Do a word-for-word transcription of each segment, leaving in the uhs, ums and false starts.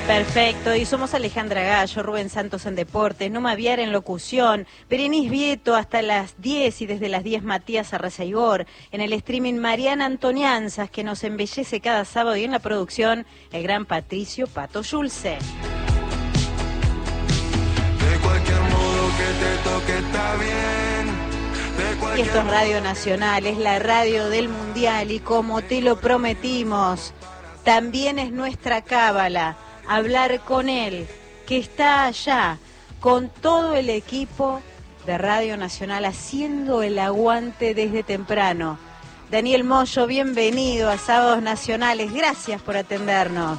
Perfecto, y somos Alejandra Gallo, Rubén Santos en Deportes, Numa Viar en Locución, Berenice Vieto hasta las diez y desde las diez Matías Arrasaigor, en el streaming Mariana Antonianzas que nos embellece cada sábado y en la producción el gran Patricio Pato Schulze. De cualquier modo que te toque está bien. Y esto es Radio Nacional, es la radio del Mundial y como te lo prometimos, también es nuestra cábala hablar con él, que está allá, con todo el equipo de Radio Nacional, haciendo el aguante desde temprano. Daniel Moyo, bienvenido a Sábados Nacionales, gracias por atendernos.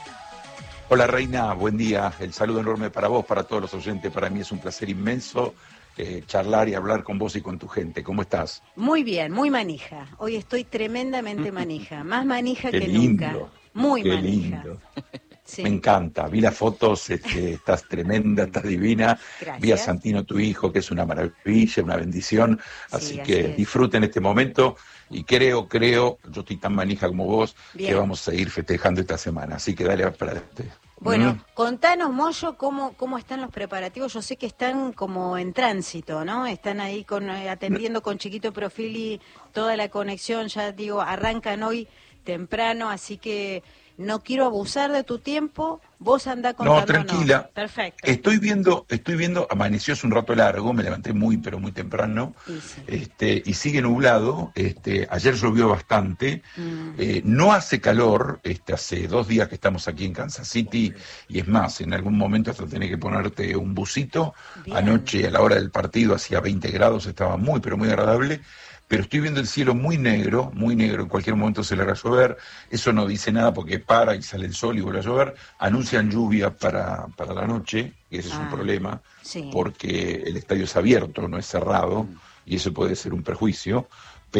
Hola Reina, buen día, el saludo enorme para vos, para todos los oyentes, para mí es un placer inmenso eh, charlar y hablar con vos y con tu gente. ¿Cómo estás? Muy bien, muy manija, hoy estoy tremendamente manija, más manija Qué que lindo, nunca, muy qué manija. Lindo. Sí. Me encanta, vi las fotos, este, estás tremenda, estás divina. Gracias. Vi a Santino, tu hijo, que es una maravilla, una bendición, así Sí, que así es. disfruten este momento y creo, creo, yo estoy tan manija como vos, Bien. que vamos a seguir festejando esta semana, así que dale para adelante. Bueno, ¿Mm? contanos, Moyo, cómo, cómo están los preparativos. Yo sé que están como en tránsito, ¿no? Están ahí con eh, atendiendo con Chiquito Profili toda la conexión, ya digo, arrancan hoy temprano, así que no quiero abusar de tu tiempo, vos andá contándonos. No, tranquila. Perfecto. Estoy viendo, estoy viendo, amaneció hace un rato largo, me levanté muy, pero muy temprano, Y sí. este, y sigue nublado, este, ayer llovió bastante, Mm. eh, no hace calor, este, hace dos días que estamos aquí en Kansas City, y es más, en algún momento hasta tenés que ponerte un busito. Bien. Anoche a la hora del partido hacía veinte grados, estaba muy, pero muy agradable. Pero estoy viendo el cielo muy negro, muy negro, en cualquier momento se le hará llover, eso no dice nada porque para y sale el sol y vuelve a llover, anuncian lluvia para, para la noche, y ese es Ah, un problema, sí. porque el estadio es abierto, no es cerrado, y eso puede ser un perjuicio,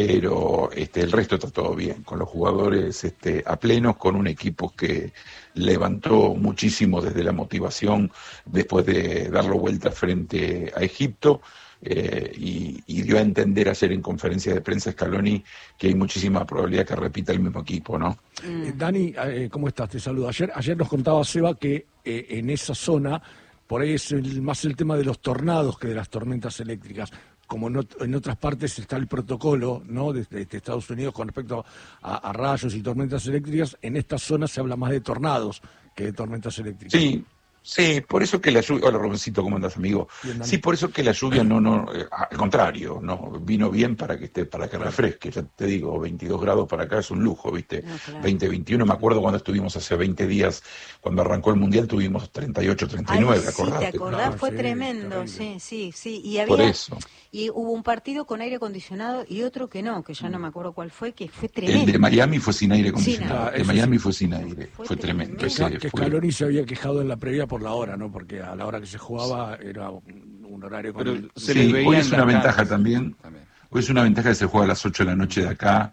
pero este, el resto está todo bien, con los jugadores este, a plenos, con un equipo que levantó muchísimo desde la motivación después de darlo vuelta frente a Egipto. Eh, y, y dio a entender ayer en conferencia de prensa Scaloni que hay muchísima probabilidad que repita el mismo equipo, ¿no? Eh, Dani, eh, ¿cómo estás? Te saludo. Ayer, ayer nos contaba Seba que eh, en esa zona, por ahí es el, más el tema de los tornados que de las tormentas eléctricas. Como no, en otras partes está el protocolo, ¿no?, de, de, de Estados Unidos con respecto a, a rayos y tormentas eléctricas, en esta zona se habla más de tornados que de tormentas eléctricas. Sí. Sí, por eso que la lluvia... Hola, Robencito, ¿cómo andás, amigo? Bien, Sí, por eso que la lluvia no, no, eh, al contrario, no, vino bien para que esté, para que refresque, ya te digo, veintidós grados para acá es un lujo, ¿viste? No, claro. veinte, veintiuno, me acuerdo cuando estuvimos hace veinte días, cuando arrancó el Mundial tuvimos treinta y ocho, treinta y nueve, Ay, sí, acordate. ¿te acordás? Claro, Fue sí, tremendo, terrible. sí, sí, sí. Y Por había, eso. y hubo un partido con aire acondicionado y otro que no, que ya no me acuerdo cuál fue, que fue El tremendo. de Miami fue sin aire Sin acondicionado, aire. el Eso Miami sí. fue sin aire, Fue fue tremendo. tremendo. Ese Que, que fue... Scaloni se había quejado en la previa por la hora, ¿no? Porque a la hora que se jugaba era un, un horario con Pero el... se Sí, les veía hoy en es una las ventaja caras. también. También. Hoy es una ventaja que se juega a las ocho de la noche de acá.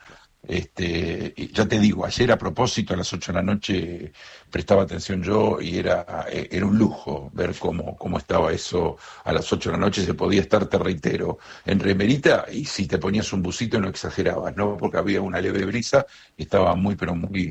Este, y ya te digo, ayer a propósito a las ocho de la noche prestaba atención yo y era, era un lujo ver cómo, cómo estaba eso a las ocho de la noche. Se podía estar, te reitero, en remerita y si te ponías un busito no exagerabas, ¿no? Porque había una leve brisa y estaba muy, pero muy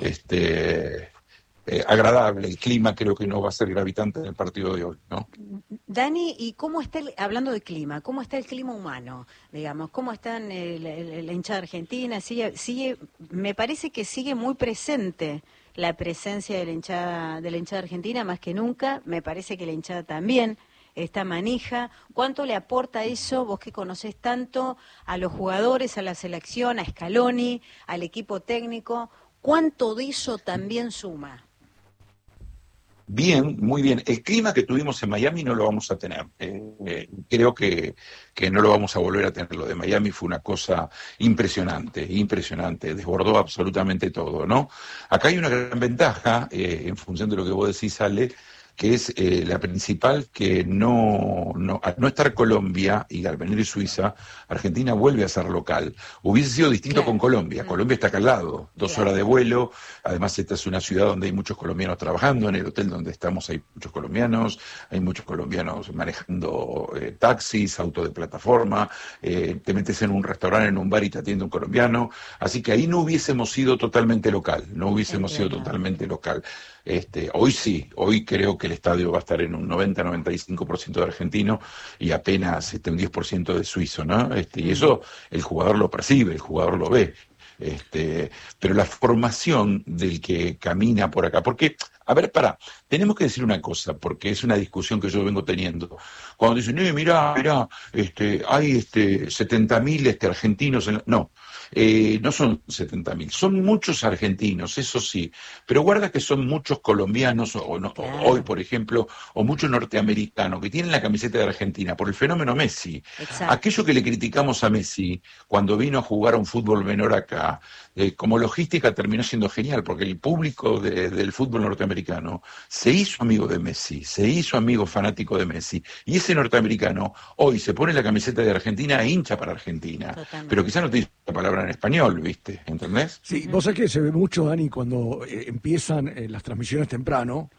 este, eh, agradable. El clima creo que no va a ser gravitante en el partido de hoy, ¿no? Dani, ¿y cómo está, el, hablando de clima, cómo está el clima humano, digamos? ¿Cómo están el, el, la hinchada argentina? Sigue, sigue, me parece que sigue muy presente la presencia de la hinchada, de la hinchada argentina, más que nunca. Me parece que la hinchada también está manija. ¿Cuánto le aporta eso, vos que conocés tanto, a los jugadores, a la selección, a Scaloni, al equipo técnico? ¿Cuánto de eso también suma? Bien, muy bien. El clima que tuvimos en Miami no lo vamos a tener. Eh, eh, creo que, que no lo vamos a volver a tener. Lo de Miami fue una cosa impresionante, impresionante. Desbordó absolutamente todo, ¿no? Acá hay una gran ventaja, eh, en función de lo que vos decís, Ale, que es eh, la principal, que no, no, al no estar Colombia y al venir Suiza, Argentina vuelve a ser local. Hubiese sido distinto Claro, con Colombia. claro. Colombia está acá al lado, dos Claro. horas de vuelo. Además, esta es una ciudad donde hay muchos colombianos trabajando. En el hotel donde estamos hay muchos colombianos, hay muchos colombianos manejando eh, taxis, autos de plataforma. Eh, te metes en un restaurante, en un bar y te atiende un colombiano. Así que ahí no hubiésemos sido totalmente local, no hubiésemos sido Entiendo. totalmente local. Este, hoy sí, hoy creo que el estadio va a estar en un noventa a noventa y cinco por ciento de argentino y apenas este, un diez por ciento de suizo, ¿no? Este, y eso el jugador lo percibe, el jugador lo ve. Este, pero la formación del que camina por acá, porque, a ver, pará, tenemos que decir una cosa, porque es una discusión que yo vengo teniendo. Cuando dicen, eh, mirá, mirá, este, hay este, setenta mil este, argentinos en la... No, eh, no son setenta mil, son muchos argentinos, eso sí, pero guarda que son muchos colombianos, o, no, Claro. hoy, por ejemplo, o muchos norteamericanos que tienen la camiseta de Argentina por el fenómeno Messi. Exacto. Aquello que le criticamos a Messi cuando vino a jugar a un fútbol menor acá, eh, como logística terminó siendo genial, porque el público de, del fútbol norteamericano se hizo amigo de Messi, se hizo amigo fanático de Messi, y ese norteamericano hoy se pone la camiseta de Argentina e hincha para Argentina, Totalmente. pero quizás no te dice la palabra en español, ¿viste? ¿Entendés? Sí, vos sabés que se ve mucho, Dani, cuando eh, empiezan eh, las transmisiones temprano,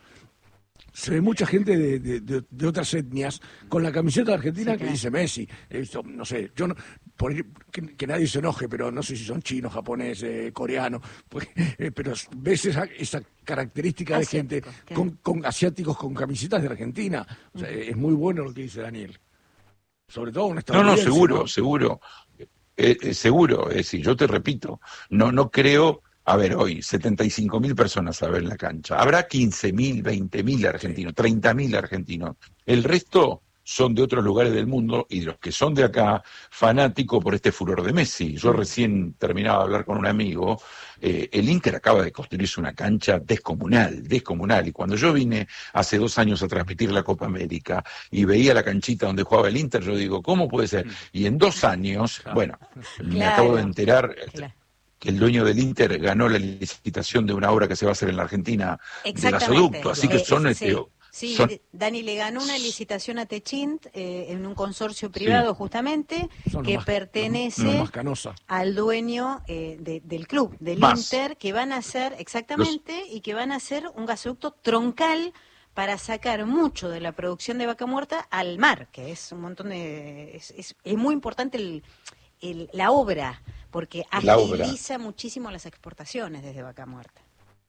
se ve mucha gente de, de, de, de otras etnias con la camiseta de Argentina Sí, que claro. dice Messi. Esto, no sé, yo no, por, que, que nadie se enoje, pero no sé si son chinos, japoneses, coreanos, pues, eh, pero ves esa, esa característica de gente Asiáticos, claro. con, con asiáticos con camisetas de Argentina. O sea, es muy bueno lo que dice Daniel. Sobre todo un No, no, estadounidense. seguro, ¿no? seguro, eh, eh, seguro, es decir, yo te repito, no, no creo, a ver, hoy setenta y cinco mil personas a ver en la cancha, habrá quince mil, veinte mil argentinos, treinta mil argentinos, el resto son de otros lugares del mundo y de los que son de acá, fanáticos por este furor de Messi. Yo recién terminaba de hablar con un amigo, eh, el Inter acaba de construirse una cancha descomunal, descomunal, y cuando yo vine hace dos años a transmitir la Copa América y veía la canchita donde jugaba el Inter, yo digo, ¿cómo puede ser? Y en dos años, bueno, me Claro. acabo de enterar Claro. que el dueño del Inter ganó la licitación de una obra que se va a hacer en la Argentina de Exactamente. gasoducto, así que Eh, son... eh, este, sí. Sí, son- Dani le ganó una licitación a Techint eh, en un consorcio privado justamente Son los que más- pertenece los más Canosa. al dueño eh, de- del club, del Más. Inter, que van a hacer, exactamente, y que van a hacer un gasoducto troncal para sacar mucho de la producción de vaca muerta al mar, que es un montón de... Es, es- es muy importante el, el- la obra, porque La obra. agiliza muchísimo las exportaciones desde vaca muerta.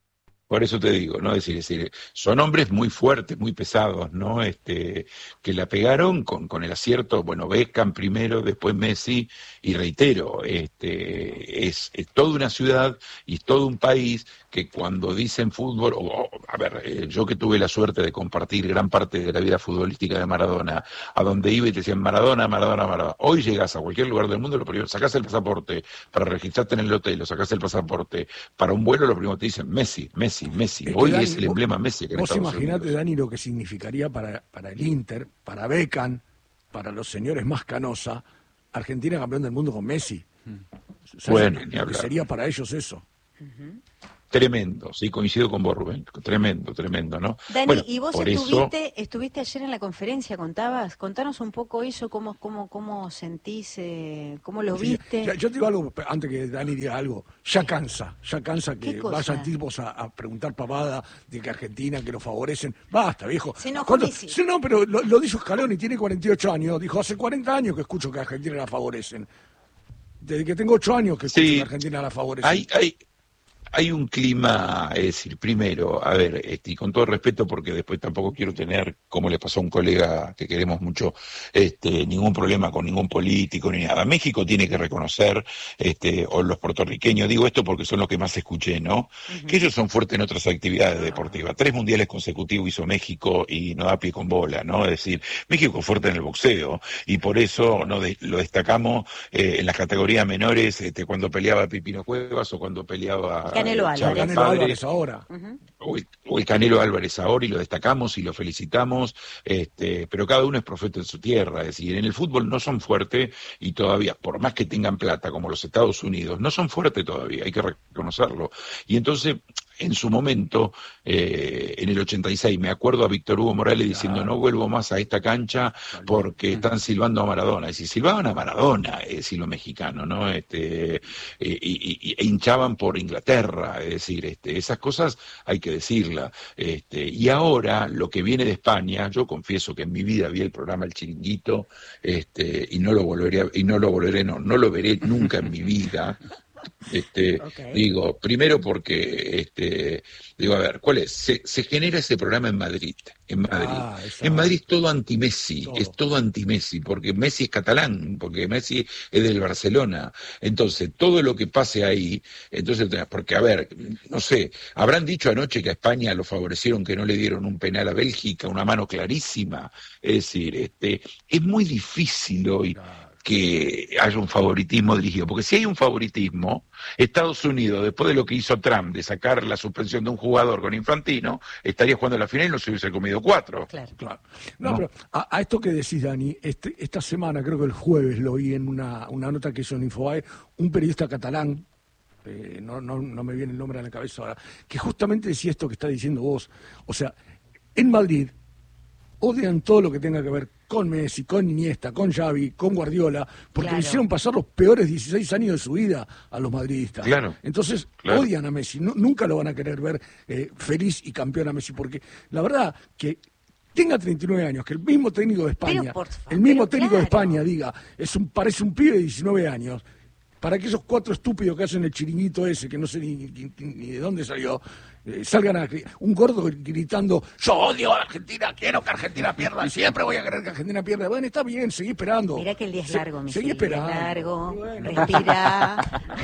Por eso te digo, ¿no? Es decir, es decir, son hombres muy fuertes, muy pesados, ¿no? Este, que la pegaron con, con el acierto, bueno, Beckham primero, después Messi, y reitero, este, es, es toda una ciudad y es todo un país que cuando dicen fútbol, o, o, a ver, eh, yo que tuve la suerte de compartir gran parte de la vida futbolística de Maradona, a donde iba y te decían Maradona, Maradona, Maradona. Hoy llegas a cualquier lugar del mundo, lo primero, sacás el pasaporte para registrarte en el hotel, o sacás el pasaporte para un vuelo, lo primero que te dicen Messi, Messi, Messi. Es que, Hoy Dani, es el vos- emblema Messi que en Vos Estados imaginate, Unidos. Dani, lo que significaría para, para el Inter, para Beckham, para los señores más Canosa, Argentina campeón del mundo con Messi. O sea, Bueno, lo ni que hablar. sería para ellos eso. Tremendo, sí, coincido con vos, Rubén. Tremendo, tremendo, ¿no? Dani, Bueno, y vos por estuviste, eso, estuviste ayer en la conferencia, contabas, contanos un poco eso, cómo, cómo, cómo sentís, eh, cómo lo Sí, viste. ya- yo te digo algo, antes que Dani diga algo, ya cansa, ya cansa ¿Qué que cosa? vayan tipos a, a preguntar pavada de que Argentina, que lo favorecen. Basta, viejo. Se enojó ¿Cuánto- Messi. Sí, no, pero lo, lo dijo Scaloni, tiene cuarenta y ocho años, dijo, hace cuarenta años que escucho que a Argentina la favorecen. Desde que tengo ocho años que escucho Sí, que a Argentina la favorecen. hay, hay, hay un clima, es decir, primero, a ver, este, y con todo respeto, porque después tampoco quiero tener, como le pasó a un colega que queremos mucho, este, ningún problema con ningún político ni nada. México tiene que reconocer, este, o los puertorriqueños, digo esto porque son los que más escuché, ¿no? Que ellos son fuertes en otras actividades deportivas. Tres mundiales consecutivos hizo México y no da pie con bola, ¿no? Es decir, México es fuerte en el boxeo y por eso no de- lo destacamos eh, en las categorías menores, este, cuando peleaba Pipino Cuevas o cuando peleaba Canelo eh, Álvarez. Chávez Canelo Padre, Álvarez ahora. Ujú. o el, o el Canelo Álvarez ahora, y lo destacamos y lo felicitamos, este, pero cada uno es profeta en su tierra. Es decir, en el fútbol no son fuertes y todavía, por más que tengan plata como los Estados Unidos, no son fuertes todavía, hay que reconocerlo. Y entonces en su momento, eh, en el ochenta y seis, me acuerdo a Víctor Hugo Morales diciendo, claro, no vuelvo más a esta cancha porque están silbando a Maradona. Y si silbaban a Maradona, es decir, lo mexicano, ¿no? Este, eh, y, y, e hinchaban por Inglaterra, es decir, este, esas cosas hay que decirlas. Este, y ahora, lo que viene de España, yo confieso que en mi vida vi el programa El Chiringuito, este, y no lo volveré, a, y no lo volveré, no, no lo veré nunca en mi vida. Este, okay. Digo, primero porque, este, digo, a ver, ¿cuál es? Se, se genera ese programa en Madrid, en Madrid. Ah, en Madrid es todo anti-Messi, todo. es todo anti-Messi, porque Messi es catalán, porque Messi es del Barcelona. Entonces, todo lo que pase ahí, entonces, porque, a ver, no sé, habrán dicho anoche que a España lo favorecieron, que no le dieron un penal a Bélgica, una mano clarísima. Es decir, este, es muy difícil hoy que haya un favoritismo dirigido, porque si hay un favoritismo, Estados Unidos, después de lo que hizo Trump de sacar la suspensión de un jugador con Infantino, estaría jugando la final y no se hubiese comido cuatro. Claro, claro. No, ¿no? Pero a, a esto que decís, Dani, este, esta semana, creo que el jueves lo oí en una, una nota que hizo en Infobae, un periodista catalán, eh, no, no, no me viene el nombre a la cabeza ahora, que justamente decía esto que está diciendo vos. O sea, en Madrid odian todo lo que tenga que ver con Messi, con Iniesta, con Xavi, con Guardiola, porque claro, le hicieron pasar los peores dieciséis años de su vida a los madridistas. Claro, Entonces, claro. odian a Messi, no, nunca lo van a querer ver eh, feliz y campeón a Messi, porque la verdad que tenga treinta y nueve años, que el mismo técnico de España, favor, el mismo técnico claro. de España diga, es un, parece un pibe de diecinueve años, para que esos cuatro estúpidos que hacen el chiringuito ese, que no sé ni, ni, ni de dónde salió, eh, salgan a un gordo gritando, yo odio a Argentina, quiero que Argentina pierda, siempre voy a querer que Argentina pierda. Bueno, está bien, seguí esperando. Mirá que el día es largo, mi Seguí esperando. Es largo, bueno. respira,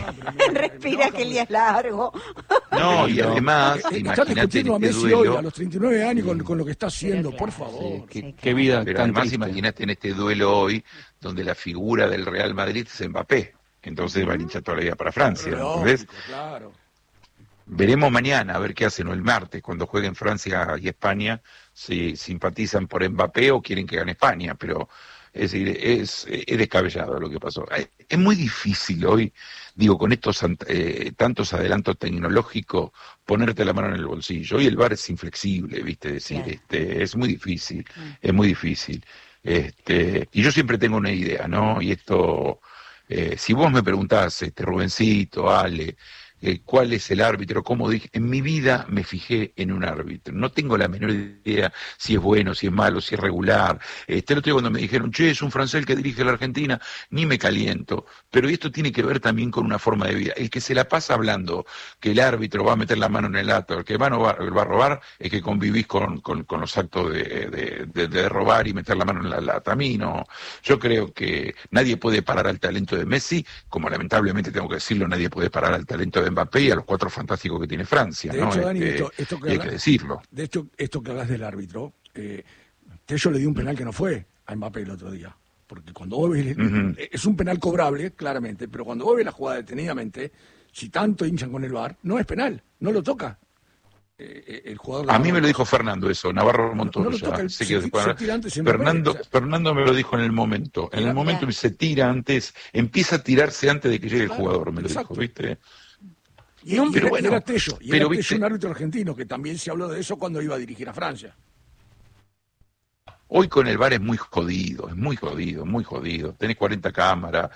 respira que el día es largo. No, y además, eh, están discutiendo a Messi hoy, a los treinta y nueve años, con, con lo que está haciendo, claro, por favor. Sí, qué, sí, qué vida. Pero además, triste. Imagínate en este duelo hoy, donde la figura del Real Madrid es Mbappé. Entonces va a hinchar toda la vida para Francia, ¿ves? Claro. Veremos mañana a ver qué hacen, o el martes, cuando jueguen Francia y España, si simpatizan por Mbappé o quieren que gane España, pero es decir, es, es descabellado lo que pasó. Es muy difícil hoy, digo, con estos eh, tantos adelantos tecnológicos, ponerte la mano en el bolsillo. Hoy el V A R es inflexible, ¿viste? Decir, claro. este, es muy difícil, es muy difícil. Este, y yo siempre tengo una idea, ¿no? Y esto... Eh, si vos me preguntás, este, Rubencito, Ale, eh, cuál es el árbitro, cómo dije, en mi vida me fijé en un árbitro, no tengo la menor idea si es bueno, si es malo, si es regular. Este, el otro día cuando me dijeron, che, es un francés el que dirige la Argentina, ni me caliento, pero esto tiene que ver también con una forma de vida. El que se la pasa hablando que el árbitro va a meter la mano en el acto, el que va a robar, va a robar es que convivís con, con, con los actos de, de, de, de robar y meter la mano en la lata. A mí no, yo creo que nadie puede parar al talento de Messi, como lamentablemente tengo que decirlo, nadie puede parar al talento de Mbappé y a los cuatro fantásticos que tiene Francia, de ¿no? Hecho, Dani, este, esto, esto que y hay habla, que decirlo. De hecho, esto que hablas del árbitro, eh, Tello le dio un penal que no fue a Mbappé el otro día, porque cuando vos ves, uh-huh. es un penal cobrable, claramente, pero cuando vos ves la jugada detenidamente, si tanto hinchan con el V A R, no es penal, no lo toca. Eh, el jugador a mí me lo dijo Fernando eso, Navarro Montoro. No, no ya, el, se, se, se Fernando, Mbappé, Fernando me lo dijo en el momento, en el momento que se tira antes, empieza a tirarse antes de que llegue el claro, jugador, me exacto. lo dijo, ¿viste? Y, no, pero era, bueno, era Tello, y pero, era Tello, un árbitro argentino, que también se habló de eso cuando iba a dirigir a Francia. Hoy con el V A R es muy jodido, es muy jodido, muy jodido. Tenés cuarenta cámaras.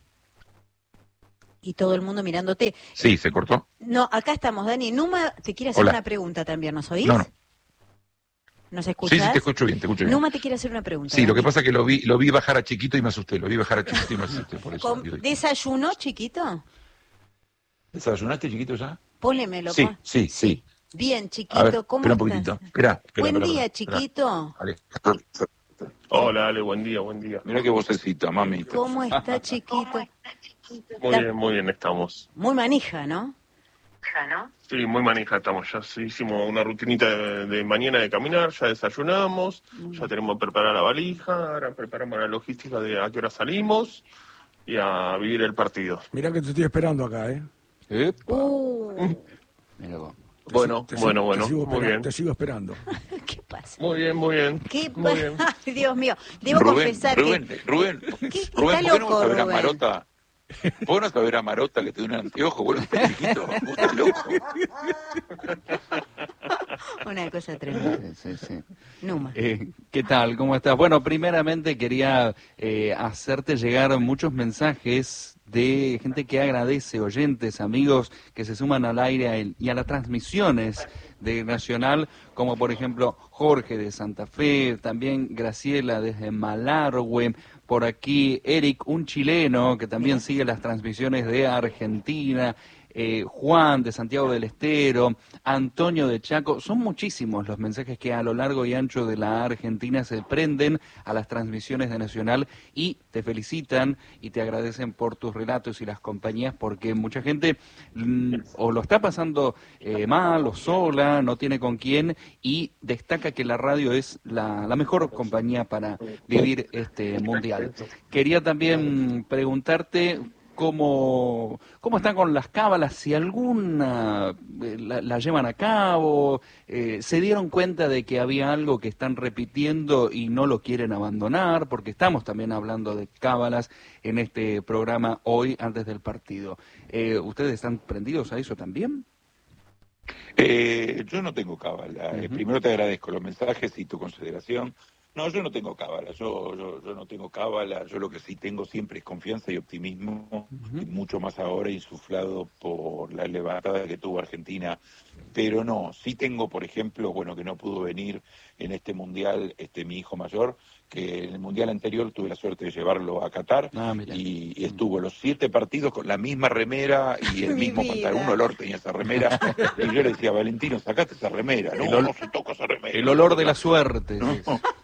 Y todo el mundo mirándote. Sí, ¿se cortó? No, acá estamos, Dani. Numa te quiere hacer Hola. una pregunta también, ¿nos oís? No, no. ¿Nos escuchás? Sí, sí, te escucho bien, te escucho bien. Numa te quiere hacer una pregunta. Sí, Dani. Lo que pasa es que lo vi, lo vi bajar a chiquito y me asusté, lo vi bajar a chiquito y me asusté, por eso. ¿Desayunó chiquito? ¿Desayunaste chiquito ya? Pólemelo. Sí, pon. sí, sí. Bien, chiquito, ver, ¿cómo espera estás? un poquitito, espera. espera Buen espera, día, espera, chiquito. Espera. Hola, Ale, buen día, buen día. Mira qué vocecita, mami. ¿Cómo está, chiquito? Muy bien, muy bien estamos. Muy manija, ¿no? ¿no? Sí, muy manija estamos. Ya hicimos una rutinita de, de mañana de caminar, ya desayunamos, mm. ya tenemos que preparar la valija, ahora preparamos la logística de a qué hora salimos y a vivir el partido. Mirá que te estoy esperando acá, ¿eh? Epa. Uh. Mira vos. Bueno, te, bueno, te bueno, sigo muy bien. Te sigo esperando. ¿Qué pasa? Muy bien, muy bien. ¿Qué muy bien. Ay, Dios mío. Debo Rubén, confesar Rubén, que... Rubén, ¿Qué? Rubén, Está ¿por qué no loco, vas a ver a Rubén. Marota? Vos no sabés a Marota que te dio un anteojo, vos estás chiquito, vos estás loco. Una cosa tremenda. Sí, sí, sí. Numa. Eh, ¿Qué tal? ¿Cómo estás? Bueno, primeramente quería eh, hacerte llegar muchos mensajes de gente que agradece, oyentes, amigos que se suman al aire a el- y a las transmisiones de Nacional, como por ejemplo Jorge de Santa Fe, también Graciela desde Malargüe, por aquí Eric, un chileno que también sigue las transmisiones de Argentina, eh, Juan de Santiago del Estero, Antonio de Chaco. Son muchísimos los mensajes que a lo largo y ancho de la Argentina se prenden a las transmisiones de Nacional y te felicitan y te agradecen por tus relatos y las compañías, porque mucha gente mm, o lo está pasando eh, mal o sola, no tiene con quién, y destaca que la radio es la, la mejor compañía para vivir este mundial. Quería también preguntarte cómo, cómo están con las cábalas, si alguna eh, la, la llevan a cabo, eh, se dieron cuenta de que había algo que están repitiendo y no lo quieren abandonar, porque estamos también hablando de cábalas en este programa hoy antes del partido. Eh, ¿Ustedes están prendidos a eso también? Eh, yo no tengo cábala. Eh, Ujú. primero te agradezco los mensajes y tu consideración. No, yo no tengo cábala, yo, yo, yo no tengo cábala, yo lo que sí tengo siempre es confianza y optimismo, Ujú. y mucho más ahora insuflado por la levantada que tuvo Argentina. Pero no, sí tengo, por ejemplo, bueno, que no pudo venir en este mundial este mi hijo mayor, que en el mundial anterior tuve la suerte de llevarlo a Qatar, Ah, mira. y, y estuvo los siete partidos con la misma remera y el Mi mismo vida. pantalón. Un olor tenía esa remera, y yo le decía, Valentino, sacate esa remera, no, El ol- no se toca esa remera. El olor de la suerte. No. es.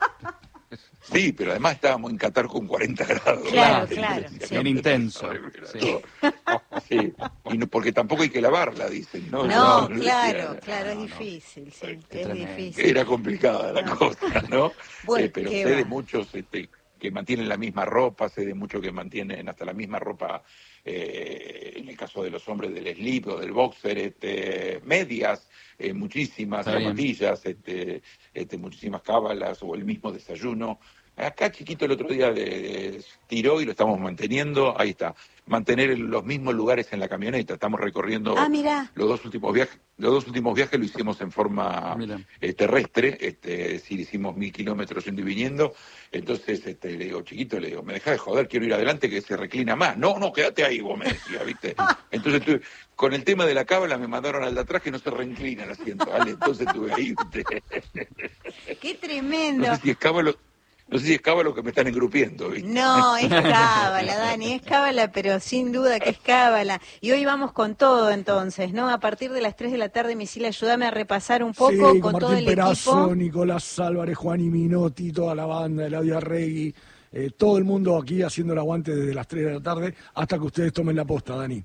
Sí, pero además estábamos en Qatar con cuarenta grados. Claro, Entonces, claro, decía, sí. no, Bien intenso, remera, sí. todo. Sí, y no, porque tampoco hay que lavarla, dicen. No, No, no, no claro, decía, claro, es no, no. difícil, sí, Qué es tremendo. difícil. era complicada la No. cosa, ¿no? Bueno, Eh, pero qué sé de va. muchos este, que mantienen la misma ropa, sé de muchos que mantienen hasta la misma ropa, eh, en el caso de los hombres del slip o del boxer, este, medias, eh, muchísimas, Está bien. zapatillas, este, este, muchísimas cábalas o el mismo desayuno. Acá Chiquito el otro día le tiró y lo estamos manteniendo, ahí está, mantener el- los mismos lugares en la camioneta, estamos recorriendo Ah, mirá. los dos últimos viajes, los dos últimos viajes lo hicimos en forma Mira. eh, terrestre, este, es decir, hicimos mil kilómetros yendo y viniendo, entonces este, le digo, Chiquito, le digo, me dejás de joder, quiero ir adelante que se reclina más, no, no, quédate ahí, vos me decías, ¿viste? Entonces tuve- con el tema de la cábala me mandaron al de atrás que no se reinclina el asiento, ¿vale? Entonces tuve ahí, ¿viste? Qué tremendo. No sé si es cábalo, no sé si es cábalo que me están engrupiendo, ¿viste? No, es cábala, Dani, es cábala, pero sin duda que es cábala. Y hoy vamos con todo entonces, ¿no? A partir de las tres de la tarde, Misil, ayúdame a repasar un poco Sí, con con todo Martín el Perazo, equipo. Nicolás Álvarez, Juan y Minotti, toda la banda, Eladio Arregui, eh, todo el mundo aquí haciendo el aguante desde las tres de la tarde hasta que ustedes tomen la posta, Dani.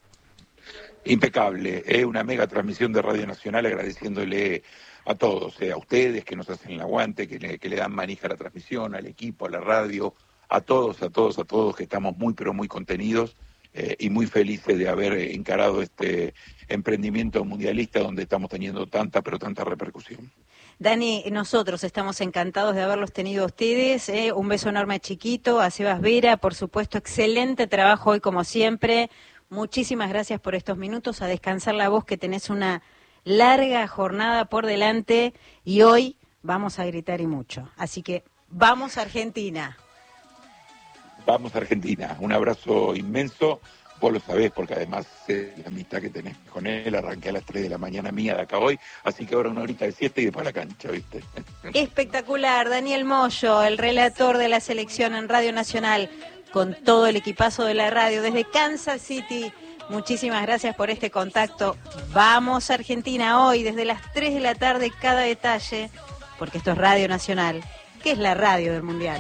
Impecable, es una mega transmisión de Radio Nacional, agradeciéndole a todos, eh, a ustedes que nos hacen el aguante, que le, que le dan manija a la transmisión, al equipo, a la radio, a todos, a todos, a todos, que estamos muy, pero muy contenidos eh, y muy felices de haber encarado este emprendimiento mundialista donde estamos teniendo tanta, pero tanta repercusión. Dani, nosotros estamos encantados de haberlos tenido a ustedes. ¿eh? Un beso enorme a Chiquito, a Sebas Vera, por supuesto, excelente trabajo hoy como siempre. Muchísimas gracias por estos minutos, a descansar la voz, que tenés una larga jornada por delante y hoy vamos a gritar y mucho. Así que vamos Argentina. Vamos a Argentina, un abrazo inmenso, vos lo sabés porque además sé la amistad que tenés con él, arranqué a las tres de la mañana mía de acá hoy, así que ahora una horita de siesta y después a la cancha, ¿viste? Espectacular, Daniel Moyo, el relator de la selección en Radio Nacional, con todo el equipazo de la radio desde Kansas City. Muchísimas gracias por este contacto. Vamos Argentina hoy desde las tres de la tarde, cada detalle, porque esto es Radio Nacional, que es la radio del Mundial.